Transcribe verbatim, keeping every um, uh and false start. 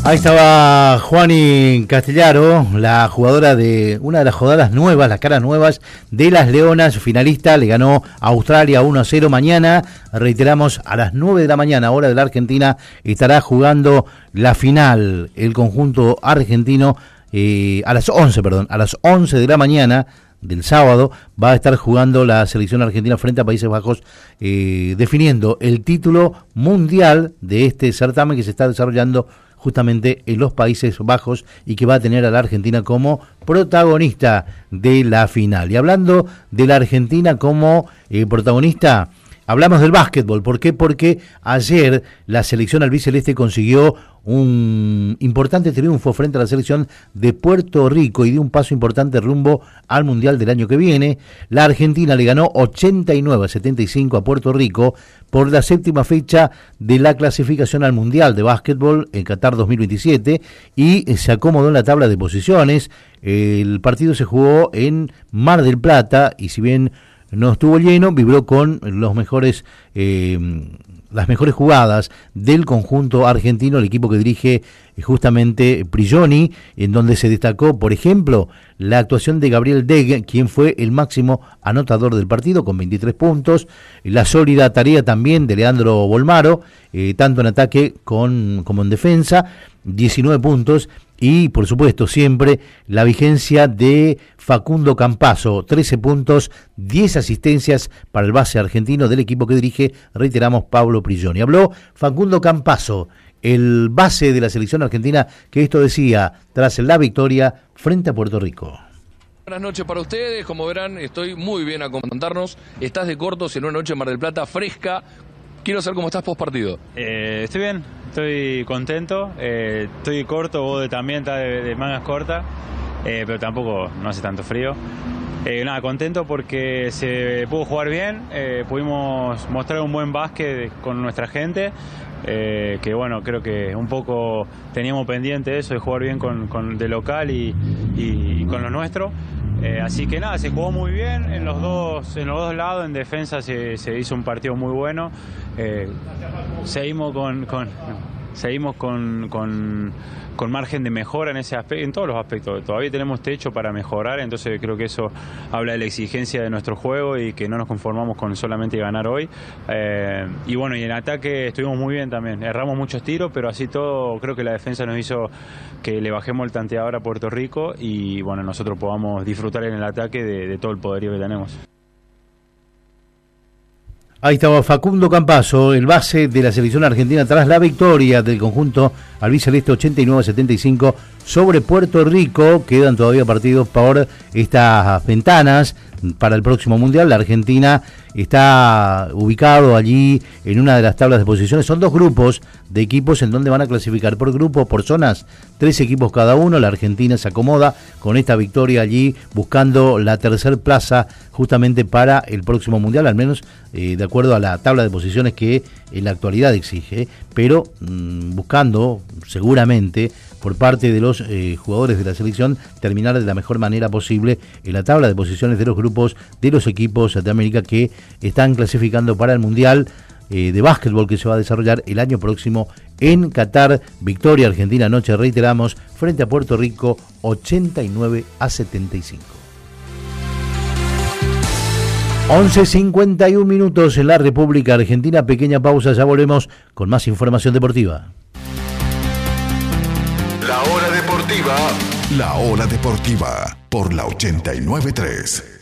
Ahí estaba Juani Castellaro, la jugadora de una de las jugadoras nuevas, las caras nuevas de las Leonas, finalista, le ganó a Australia uno a cero. Mañana, reiteramos, a las nueve de la mañana, hora de la Argentina, estará jugando la final el conjunto argentino, eh, a las once, perdón, a las once de la mañana del sábado va a estar jugando la selección argentina frente a Países Bajos, eh, definiendo el título mundial de este certamen que se está desarrollando justamente en los Países Bajos y que va a tener a la Argentina como protagonista de la final. Y hablando de la Argentina como eh, protagonista, hablamos del básquetbol. ¿Por qué? Porque ayer la selección albiceleste consiguió un importante triunfo frente a la selección de Puerto Rico y dio un paso importante rumbo al Mundial del año que viene. La Argentina le ganó ochenta y nueve a setenta y cinco a Puerto Rico por la séptima fecha de la clasificación al Mundial de Básquetbol en Qatar dos mil veintisiete y se acomodó en la tabla de posiciones. El partido se jugó en Mar del Plata y si bien no estuvo lleno, vibró con los mejores eh, las mejores jugadas del conjunto argentino, el equipo que dirige justamente Prigioni, en donde se destacó, por ejemplo, la actuación de Gabriel Deg, quien fue el máximo anotador del partido con veintitrés puntos, la sólida tarea también de Leandro Bolmaro, eh, tanto en ataque con, como en defensa, diecinueve puntos, y por supuesto siempre la vigencia de Facundo Campazzo, trece puntos, diez asistencias para el base argentino del equipo que dirige, reiteramos, Pablo Prigioni. Habló Facundo Campazzo, el base de la selección argentina, que esto decía tras la victoria frente a Puerto Rico. Buenas noches para ustedes, como verán estoy muy bien a contarnos, estás de cortos en una noche en Mar del Plata fresca. Quiero saber cómo estás post partido. Eh, estoy bien, estoy contento, eh, estoy corto, vos también estás de, de mangas cortas, eh, pero tampoco no hace tanto frío. Eh, nada, contento porque se pudo jugar bien, eh, pudimos mostrar un buen básquet con nuestra gente, eh, que bueno, creo que un poco teníamos pendiente eso de jugar bien con, con de local y, y, y con lo nuestro. Eh, así que nada, se jugó muy bien en los dos, en los dos lados. En defensa se, se hizo un partido muy bueno. Eh, seguimos con, con seguimos con, con, con margen de mejora en ese aspecto, en todos los aspectos. Todavía tenemos techo para mejorar, entonces creo que eso habla de la exigencia de nuestro juego y que no nos conformamos con solamente ganar hoy. Eh, y bueno, y en ataque estuvimos muy bien también. Erramos muchos tiros, pero así todo creo que la defensa nos hizo que le bajemos el tanteador a Puerto Rico y bueno, nosotros podamos disfrutar en el ataque de, de todo el poderío que tenemos. Ahí estaba Facundo Campazzo, el base de la selección argentina tras la victoria del conjunto albiceleste ochenta y nueve a setenta y cinco sobre Puerto Rico. Quedan todavía partidos por estas ventanas para el próximo Mundial. La Argentina está ubicado allí en una de las tablas de posiciones. Son dos grupos de equipos en donde van a clasificar por grupos, por zonas, tres equipos cada uno. La Argentina se acomoda con esta victoria allí buscando la tercer plaza justamente para el próximo Mundial, al menos eh, de acuerdo a la tabla de posiciones que en la actualidad exige, pero mmm, buscando seguramente por parte de los eh, jugadores de la selección terminar de la mejor manera posible en la tabla de posiciones de los grupos de los equipos de América que están clasificando para el Mundial eh, de Básquetbol que se va a desarrollar el año próximo en Qatar. Victoria argentina anoche, reiteramos, frente a Puerto Rico ochenta y nueve a setenta y cinco. once cincuenta y un minutos en la República Argentina, pequeña pausa, ya volvemos con más información deportiva. La hora deportiva. La hora deportiva por la ochenta y nueve punto tres.